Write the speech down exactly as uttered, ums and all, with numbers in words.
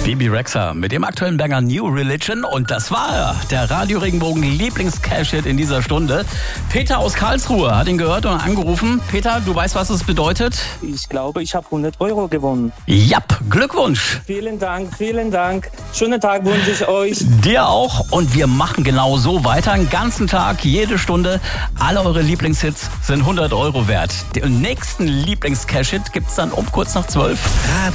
Bebe Rexha mit dem aktuellen Banger New Religion. Und das war der Radio Regenbogen Lieblings-Cash-Hit in dieser Stunde. Peter aus Karlsruhe hat ihn gehört und angerufen. Peter, du weißt, was es bedeutet? Ich glaube, ich habe hundert Euro gewonnen. Japp, Glückwunsch. Vielen Dank, vielen Dank. Schönen Tag wünsche ich euch. Dir auch. Und wir machen genau so weiter. Den ganzen Tag, jede Stunde. Alle eure Lieblingshits sind hundert Euro wert. Den nächsten Lieblings-Cash-Hit gibt's dann um kurz nach zwölf.